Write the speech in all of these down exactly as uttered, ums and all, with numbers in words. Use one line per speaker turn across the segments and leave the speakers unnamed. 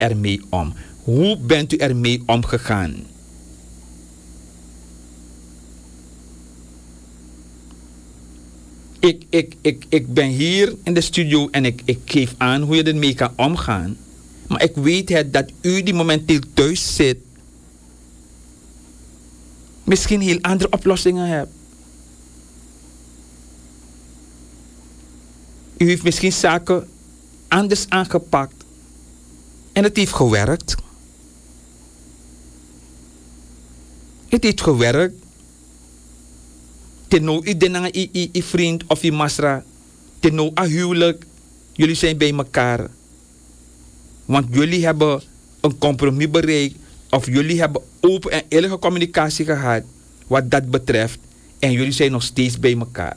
ermee om? Hoe bent u ermee omgegaan? Ik, ik, ik, ik ben hier in de studio en ik, ik geef aan hoe je ermee kan omgaan. Maar ik weet het dat u die momenteel thuis zit, misschien heel andere oplossingen hebt. U heeft misschien zaken anders aangepakt. En het heeft gewerkt. Het heeft gewerkt. Ten nou, u denkt aan uw vriend of uw masra. Ten nou, een huwelijk. Jullie zijn bij elkaar. Want jullie hebben een compromis bereikt. Of jullie hebben open en eerlijke communicatie gehad. Wat dat betreft. En jullie zijn nog steeds bij elkaar.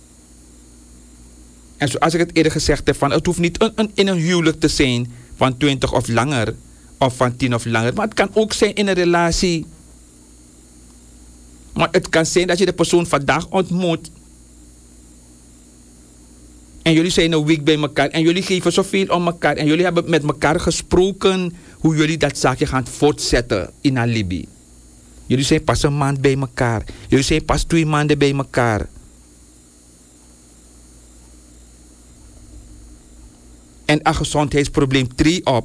En zoals ik het eerder gezegd heb. Van, het hoeft niet een, een, in een huwelijk te zijn. Van twintig of langer. Of van tien of langer. Maar het kan ook zijn in een relatie. Maar het kan zijn dat je de persoon vandaag ontmoet. En jullie zijn een week bij elkaar. En jullie geven zoveel om elkaar. En jullie hebben met elkaar gesproken. Hoe jullie dat zaakje gaan voortzetten in Alibi. Jullie zijn pas een maand bij elkaar. Jullie zijn pas twee maanden bij elkaar. En een gezondheidsprobleem treedt op.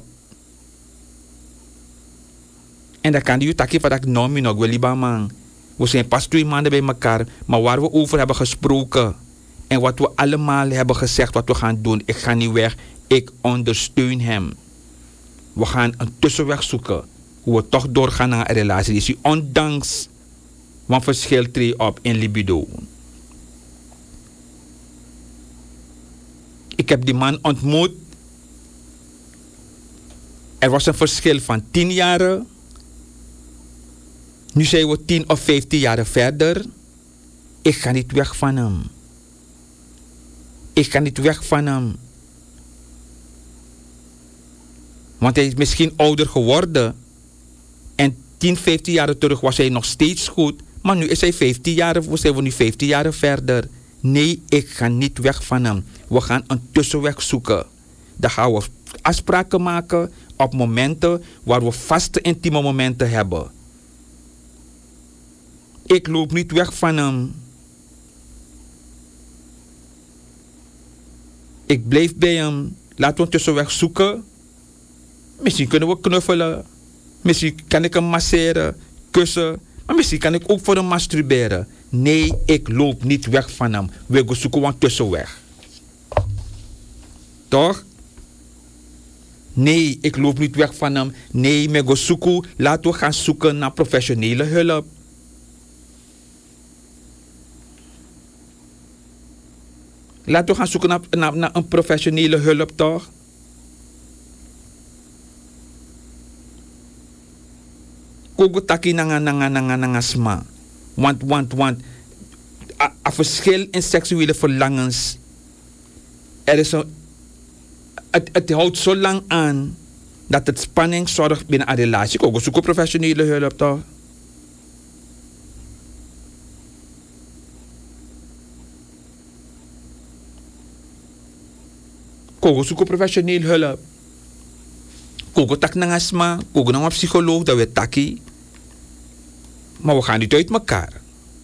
En dan kan je takje van dat noem nog wel liever man. We zijn pas twee maanden bij elkaar. Maar waar we over hebben gesproken. En wat we allemaal hebben gezegd wat we gaan doen. Ik ga niet weg. Ik ondersteun hem. We gaan een tussenweg zoeken. Hoe we toch doorgaan naar een relatie. Dus ondanks wat verschil treedt op in libido. Ik heb die man ontmoet. Er was een verschil van tien jaren. Nu zijn we tien of vijftien jaar verder. Ik ga niet weg van hem. Ik ga niet weg van hem. Want hij is misschien ouder geworden. En tien, vijftien jaar terug was hij nog steeds goed. Maar nu is hij vijftien jaar, we zijn we nu vijftien jaar verder. Nee, ik ga niet weg van hem. We gaan een tussenweg zoeken. Dan gaan we afspraken maken op momenten waar we vaste intieme momenten hebben. Ik loop niet weg van hem. Ik blijf bij hem. Laten we een tussenweg zoeken. Misschien kunnen we knuffelen. Misschien kan ik hem masseren, kussen. Maar misschien kan ik ook voor hem masturberen. Nee, ik loop niet weg van hem. We gaan zoeken een tussenweg. Toch? Nee, ik loop niet weg van hem. Nee, we gaan zoeken. Laten we gaan zoeken naar professionele hulp. Laten we gaan zoeken naar, naar, naar een professionele hulp, toch? Kogo taki nanga nanga nanga nanga sma. Want, want, want. Een verschil in seksuele verlangens. Er is een. Het, het houdt zo lang aan. Dat het spanning zorgt binnen een relatie. Kogo zoeken professionele hulp, toch? Kogo zoeken professioneel hulp. Kogo tak nanga sma. Kogo naar een psycholoog. Dat we taki. Maar we gaan niet uit elkaar.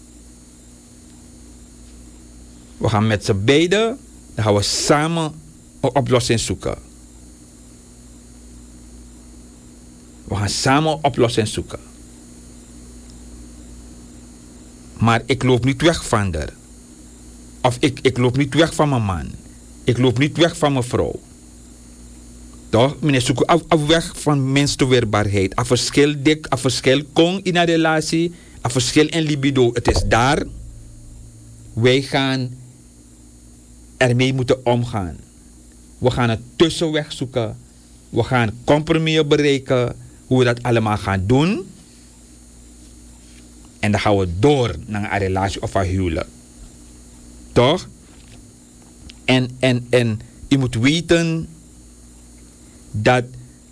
We gaan met z'n beiden. Dan gaan we samen een oplossing zoeken. We gaan samen een oplossing zoeken. Maar ik loop niet weg van haar. Of ik, ik loop niet weg van mijn man. Ik loop niet weg van mijn vrouw. Toch? Meneer, zoeken af, af weg van menstrueerbaarheid. Een verschil dik, een verschil kon in een relatie. Een verschil in libido. Het is daar. Wij gaan ermee moeten omgaan. We gaan een tussenweg zoeken. We gaan compromissen bereiken. Hoe we dat allemaal gaan doen. En dan gaan we door naar een relatie of een huwelijk. Toch? En, en, en je moet weten dat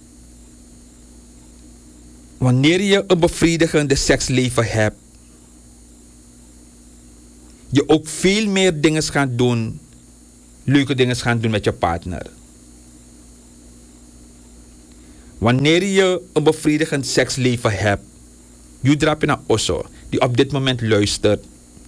wanneer je een bevredigende seksleven hebt, je ook veel meer dingen gaat doen, leuke dingen gaat doen met je partner. Wanneer je een bevredigend seksleven hebt, je drap je naar Osso, die op dit moment luistert.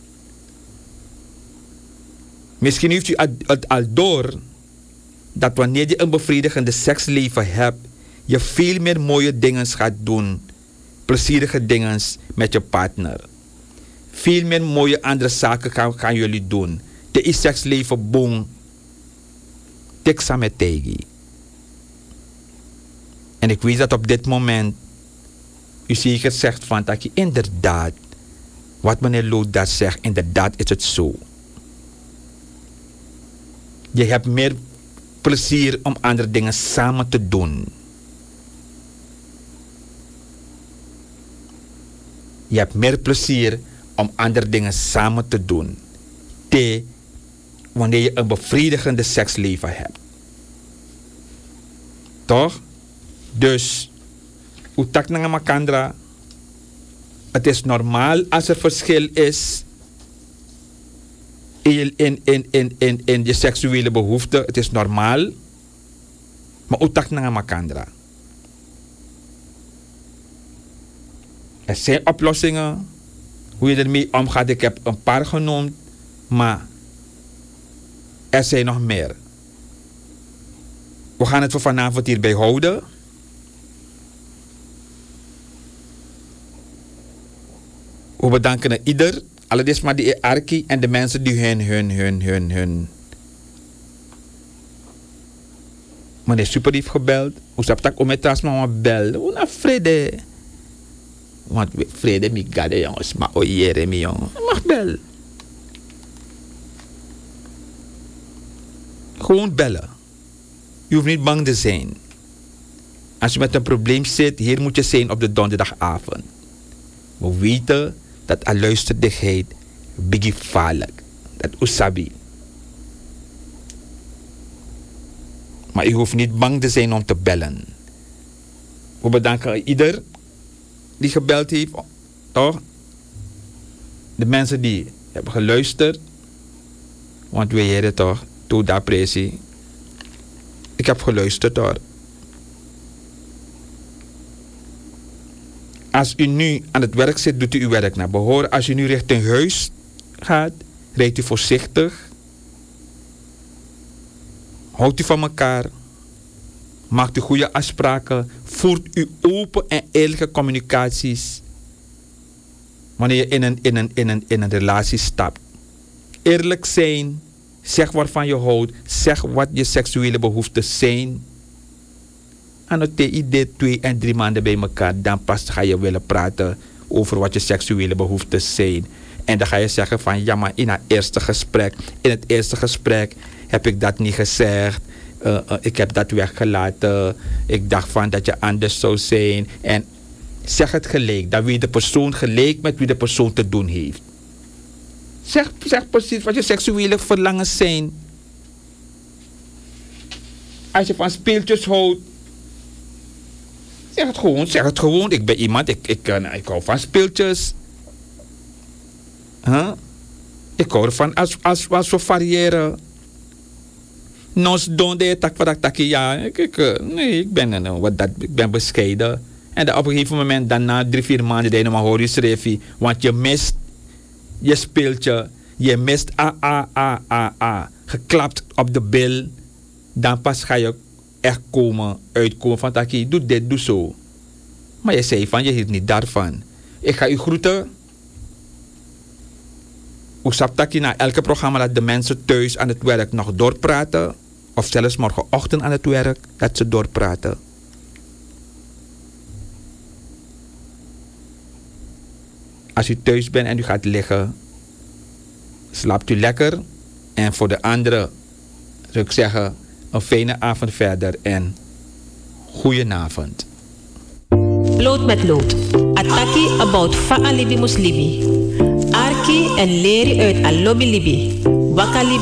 Misschien heeft u het al door dat wanneer je een bevredigende seksleven hebt, je veel meer mooie dingen gaat doen, plezierige dingen met je partner. Veel meer mooie andere zaken gaan, gaan jullie doen. De is seksleven boom. Teksa met tegi. En ik weet dat op dit moment u zeker zegt van dat je inderdaad, wat meneer Lood dat zegt, inderdaad is het zo. Je hebt meer plezier om andere dingen samen te doen. Je hebt meer plezier om andere dingen samen te doen. T, wanneer je een bevredigende seksleven hebt. Toch? Dus, utak na makandra. Het is normaal als er verschil is in, in, in, in, in, in je seksuele behoeften. Het is normaal. Maar utak na makandra. Er zijn oplossingen. Hoe je ermee omgaat. Ik heb een paar genoemd. Maar er zijn nog meer. We gaan het voor vanavond hierbij houden. We bedanken ieder. Allereerst maar die Arki en de mensen die hun, hun, hun, hun, hun. Meneer Super heeft gebeld. Hoe zou ik om met als mama bel? Hoe naar vrede? Want vrede mi gade jongens. Maar o jere mi jongen. Mag bel. Gewoon bellen. Je hoeft niet bang te zijn. Als je met een probleem zit, hier moet je zijn op de donderdagavond. We weten dat al luisterdigheid biggie gevaarlijk. Dat usabi. Maar je hoeft niet bang te zijn om te bellen. We bedanken ieder die gebeld heeft. Toch? De mensen die hebben geluisterd. Want we heren toch. Toe daar pressie. Ik heb geluisterd hoor. Als u nu aan het werk zit, doet u uw werk naar behoren. Als u nu richting huis gaat, rijdt u voorzichtig. Houdt u van elkaar. Maakt u goede afspraken. Voert u open en eerlijke communicaties. Wanneer je in een, in een, in een, in een relatie stapt. Eerlijk zijn. Zeg waarvan je houdt. Zeg wat je seksuele behoeften zijn. En dan idee twee en drie maanden bij elkaar. Dan pas ga je willen praten over wat je seksuele behoeften zijn. En dan ga je zeggen van ja, maar in het eerste gesprek. In het eerste gesprek heb ik dat niet gezegd. Uh, uh, ik heb dat weggelaten. Ik dacht van dat je anders zou zijn. En zeg het gelijk. Dan weet de persoon gelijk met wie de persoon te doen heeft. Zeg, zeg precies wat je seksuele verlangens zijn. Als je van speeltjes houdt. Zeg het gewoon, zeg het gewoon. Ik ben iemand, ik, ik, uh, ik hou van speeltjes. Huh? Ik hou ervan als, als, als we variëren. Nos donde tak voor dat ja. Ik, ik, uh, nee, ik ben, uh, wat dat, ik ben bescheiden. En dan op een gegeven moment, dan na drie, vier maanden, dan maar hoor je schrijven. Want je mist je speeltje. Je mist a, a, a, a, a. Geklapt op de bil. Dan pas ga je echt komen, uitkomen van Taki, doe dit, doe zo. Maar je zei van, je hield niet daarvan. Ik ga u groeten. Hoe sap Taki na elke programma dat de mensen thuis aan het werk nog doorpraten. Of zelfs morgenochtend aan het werk, dat ze doorpraten. Als u thuis bent en u gaat liggen, slaapt u lekker. En voor de anderen zou ik zeggen, een fijne avond verder en goedenavond.
Lood met lood. Ataki about fa alibi muslibi. Arki en leri uit alobi libi. Wakalibi